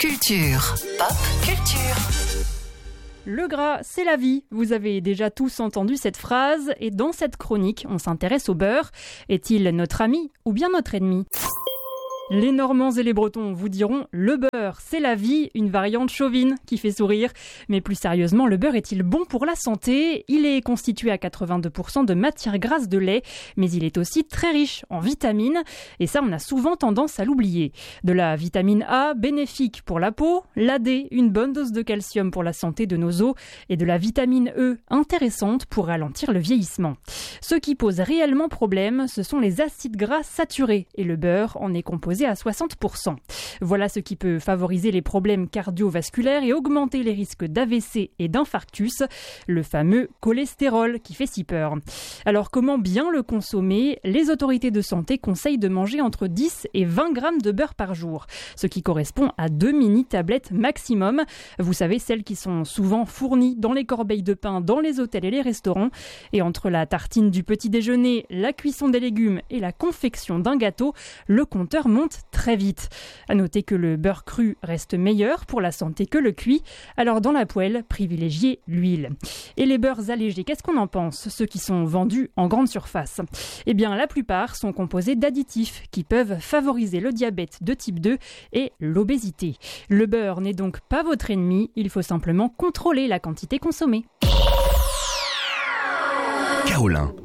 culture. Pop culture. Le gras, c'est la vie. Vous avez déjà tous entendu cette phrase et dans cette chronique, on s'intéresse au beurre. Est-il notre ami ou bien notre ennemi ? Les Normands et les Bretons vous diront « le beurre, c'est la vie », une variante chauvine qui fait sourire. Mais plus sérieusement, le beurre est-il bon pour la santé ? Il est constitué à 82% de matière grasse de lait, mais il est aussi très riche en vitamines. Et ça, on a souvent tendance à l'oublier. De la vitamine A, bénéfique pour la peau, la D, une bonne dose de calcium pour la santé de nos os, et de la vitamine E, intéressante pour ralentir le vieillissement. Ce qui pose réellement problème, ce sont les acides gras saturés, et le beurre en est composé à 60%. Voilà ce qui peut favoriser les problèmes cardiovasculaires et augmenter les risques d'AVC et d'infarctus, le fameux cholestérol qui fait si peur. Alors comment bien le consommer ? Les autorités de santé conseillent de manger entre 10 et 20 grammes de beurre par jour, ce qui correspond à 2 mini-tablettes maximum. Vous savez, celles qui sont souvent fournies dans les corbeilles de pain dans les hôtels et les restaurants. Et entre la tartine du petit déjeuner, la cuisson des légumes et la confection d'un gâteau, le compteur monte très vite. À noter que le beurre cru reste meilleur pour la santé que le cuit, alors dans la poêle, privilégiez l'huile. Et les beurres allégés, qu'est-ce qu'on en pense ? Ceux qui sont vendus en grande surface. Eh bien, la plupart sont composés d'additifs qui peuvent favoriser le diabète de type 2 et l'obésité. Le beurre n'est donc pas votre ennemi, il faut simplement contrôler la quantité consommée. Kaolin,